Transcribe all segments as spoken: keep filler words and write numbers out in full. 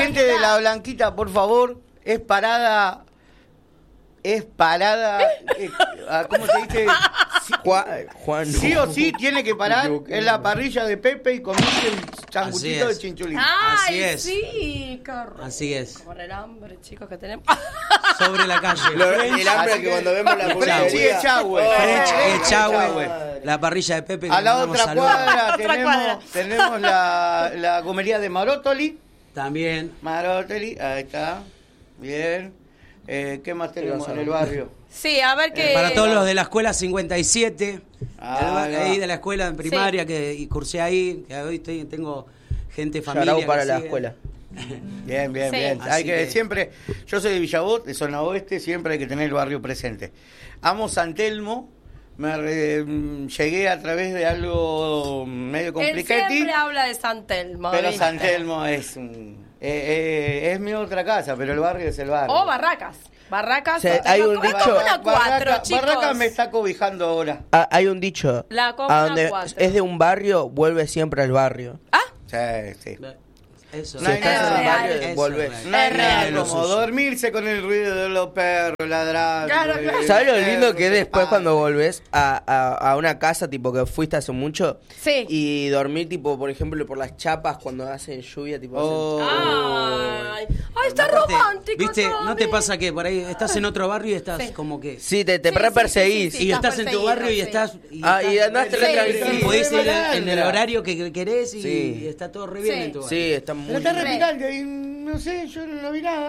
gente de La Blanquita, por favor, es parada... Es parada... Eh, ¿Cómo se dice? Sí, Juan, Juan sí no. o sí tiene que parar en la parrilla de Pepe y comerse el sanguchito de chinchulín. Ay, Así es. sí, carro. Así es. Como el hambre, chicos, que tenemos. Sobre la calle. Lo- el hambre que cuando vemos la French publicidad... Echagüe. French French Echagüe, la parrilla de Pepe. que A la mandamos otra saludos. cuadra Otra tenemos, cuadra. tenemos la, la gomería de Marótoli. También. Maroteli, ahí está. Bien. Eh, ¿Qué más tenemos en el barrio? Sí, a ver qué. Para todos los de la escuela cincuenta y siete, Ah, el- ahí va. ahí de la escuela en primaria, que y cursé ahí, que hoy estoy- tengo gente, familia. Shout out para que la sigue. escuela. Bien, bien, Sí. bien. Así Hay que, que- siempre, yo soy de Villabot, de zona oeste, siempre hay que tener el barrio presente. Amo San Telmo, me re- mm, llegué a través de algo medio Él complicado. siempre habla de San Telmo. Pero ¿viste? San Telmo es un- eh, eh, es mi otra casa, pero el barrio es el barrio. O Barracas. Barracas. Sí, tengo- hay un es dicho- como una cuatro, Barraca, chicos. Barraca me está cobijando ahora. Ah, hay un dicho. La Comuna A donde cuatro. es de un barrio, vuelve siempre al barrio. Ah, Sí, sí. Eso. No hay Si estás nada en el real. barrio, Eso, volvés. real. No hay Es nada real. como Lo suyo. dormirse con el ruido de los perros ladrando. Claro, eh, claro. ¿Sabes lo perros lindo que es que después pasan. cuando volvés a, a, a una casa tipo que fuiste hace mucho? Sí. Y dormir tipo, por ejemplo, por las chapas cuando hacen lluvia, tipo... Oh. Ay, ay, está Aparte, romántico. ¿Viste? todo, ¿No te ¿ves? pasa que por ahí estás en otro barrio y estás Sí. como que... hacen- Sí, te, te Sí, re sí, perseguís. sí, sí, y estás estás en tu perseguido, barrio y sí. estás... Ah, y andás Sí, re sí, tranquilo. podés ir en, en el Malandra. horario que querés y, Sí. y está todo re bien Sí. en tu barrio. Sí, está Pero muy... está Sí. repicante y no sé, yo no vi nada.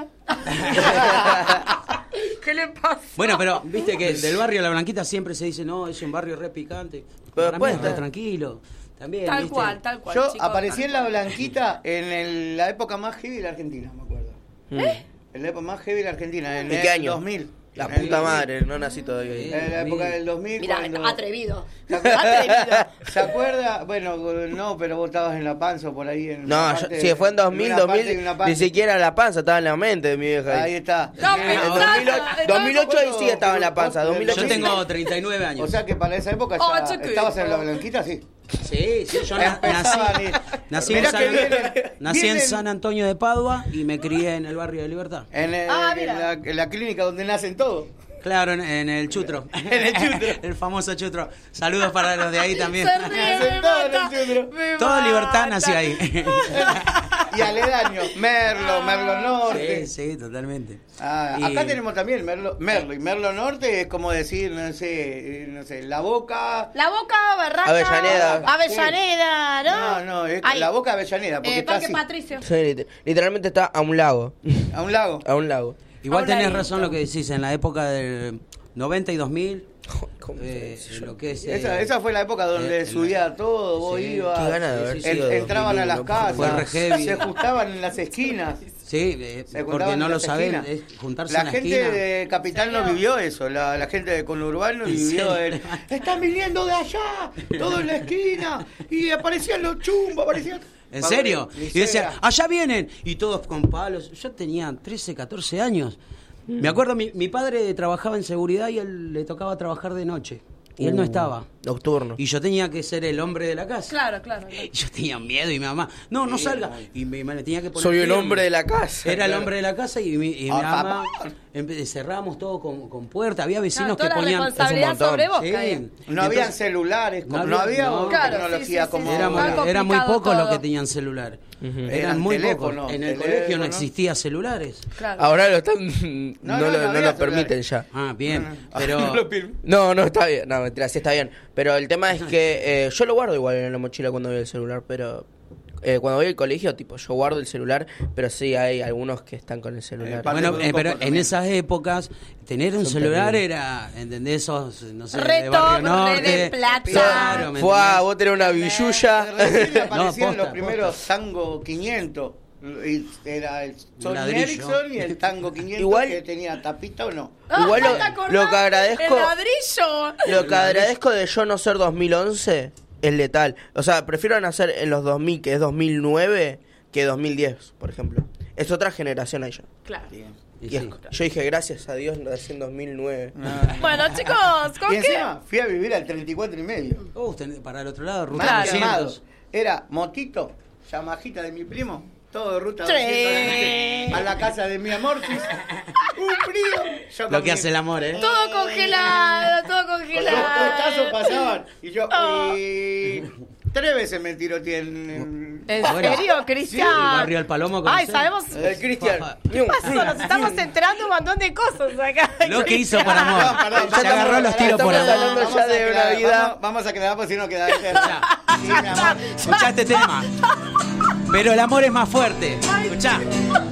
¿Qué le pasa? Bueno, pero viste que del barrio La Blanquita siempre se dice, no, es un barrio re picante. Pero Para mí puede está estar. tranquilo. También, Tal ¿viste? cual, tal cual. Yo chicos, aparecí tal en La cual. Blanquita en el- la época más heavy de la Argentina, me acuerdo. Mm. En la época más heavy de la Argentina, en ¿De el qué año? dos mil. La En el puta dos mil. madre, no nací todavía. Sí. En la época del dos mil. Mirá, cuando- atrevido. ¿Se acuerda? Atrevido. ¿Se acuerda? Bueno, no, pero vos estabas en La Panza o por ahí. En No, una yo- parte- si fue en dos mil, una parte y 2000, una ni parte. siquiera la panza estaba en la mente de mi vieja. Ahí está. No, Sí, pero en exacto. dos mil ocho. Entonces, dos mil ocho ahí ¿cuándo- sí estaba en la panza. vos- dos mil ocho Yo sí. tengo treinta y nueve años. O sea que para esa época Oh, ya chiquito. estabas en La Blanquita, sí. Sí, sí, yo na- Empezaban nací, y- nací, en Mirá San, que vienen- nací en vienen- San Antonio de Padua y me crié en el barrio de Libertad. En, el- Ah, en mira. la, en la clínica donde nacen todos. Claro, en, en el chutro. En el chutro. El famoso chutro. Saludos para los de ahí también. Se ríe, me Sentado en el mata, chutro. me Toda Libertad mata. nació ahí. Y aledaño, Merlo, Merlo Norte. Sí, sí, totalmente. Ah, Y- acá tenemos también Merlo, Merlo. Y Merlo Norte es como decir, no sé, eh, no sé, La Boca. La Boca, Barraca. Avellaneda. Avellaneda, ¿no? No, no, es Ahí. La Boca Avellaneda, porque Eh, está Parque así, Patricio. Sí, lit- literalmente está a un lago. a un lago. A un lago. Igual Habla tenés ahí, razón ¿no? lo que decís, en la época del noventa y dos mil, ¿Cómo eh, se dice? lo que es... eh, Esa, esa fue la época donde eh, subía todo, vos sí. ibas. Qué ganas de haber Sí, sí, en- sido entraban a las dos mil uno, Fue re casas, heavy. se ajustaban en las esquinas. Sí, eh, Se porque juntaban no en lo las saben, esquinas. es juntarse La en la gente esquina. de Capital no ¿En serio? vivió eso, la, la gente de conurbano ¿En vivió serio? el, están viniendo de allá, todo en la esquina, y aparecían los chumbos, aparecían... ¿En serio? Ni Y decían, sea. allá vienen, y todos con palos. Yo tenía trece, catorce años. Me acuerdo, mi, mi padre trabajaba en seguridad y él le tocaba trabajar de noche. Y él no Uh, estaba. Nocturno. Y yo tenía que ser el hombre de la casa. Claro, claro. Y yo tenía miedo y mi mamá, no, no salga. Y mi mamá le tenía que poner Soy el firme. hombre de la casa. Era el Claro. hombre de la casa y mi, y mi Ah, mamá papá. empe- cerramos todo con, con puerta. Había Claro, vecinos toda que la ponían... responsabilidad montón. sobre vos, Sí. caía. No Entonces, habían celulares, como- no no había- había, no. Claro, tecnología sí, sí, sí, como sí. Era muy, Más era muy complicado pocos los todo. que tenían celular. Eran Eran muy teléfonos, pocos. En el teléfono. colegio no existía celulares. Claro. Ahora lo están. No, No, no, lo, no no había lo permiten ya. Ah, bien. Ah, Pero... no lo pir- No, no está bien. No, mentira, sí está bien. Pero el tema es que eh, yo lo guardo igual en la mochila cuando voy al celular, pero. eh, cuando voy al colegio, tipo, yo guardo el celular, pero sí hay algunos que están con el celular. Eh, parte Bueno, de un eh, pero poco en también. esas épocas tener un Son celular terribles. era, ¿entendés? Esos, no sé, Re de Barrio top, re Norte. de plata. Claro, ¿me Fue, entendés? vos tenés una billulla. Recién aparecían No, posta, los primeros Tango quinientos. Y era el Sony ladrillo. Ericsson y el Tango quinientos Igual- que tenía tapita o no. Igual lo- ¿te acordás? lo que agradezco- El ladrillo. Lo que agradezco de yo no ser dos mil once es letal. O sea, prefiero nacer en los dos mil, que es dos mil nueve, que dos mil diez, por ejemplo. Es otra generación ahí ya. Claro. Y Y sí. es- yo dije, gracias a Dios, nací en dos mil nueve. Bueno, chicos, ¿con Y qué? encima fui a vivir al treinta y cuatro y medio. Uh, ten- para el otro lado, ruta Más Claro. doscientos. quemado. Era motito, Yamajita de mi primo, todo ruta Sí. doscientos, a la casa de mi Amortis. Un frío. Yo Lo con que mi- hace el amor, ¿eh? Todo congelado, todo Los congelado. tostazos pasaban. Y yo, Oh. y tres veces me tiroteé en... ¿En Bueno. serio, El Cristian? barrio del Palomo. Ay, ¿conocés? sabemos. El Cristian. ¿Qué pasó? Nos estamos enterando un montón de cosas acá. Lo que hizo por amor. Perdón, perdón, Se ya agarró estamos- los tiros por estamos amor. hablando Vamos ya a de quedar- una vida- Vamos, vamos a quedar porque si no queda... Sí, mi amor. Escuchá este tema. Pero el amor es más fuerte. Escuchá.